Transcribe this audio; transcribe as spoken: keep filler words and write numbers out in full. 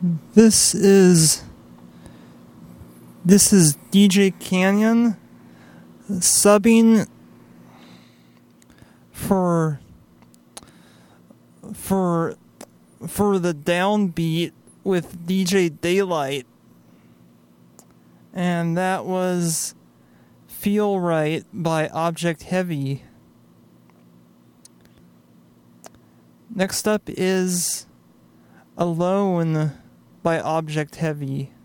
This is this is D J Canyon subbing for for for the downbeat with D J Daylight, and that was Feel Right by Object Heavy. Next up is Alone by Object Heavy.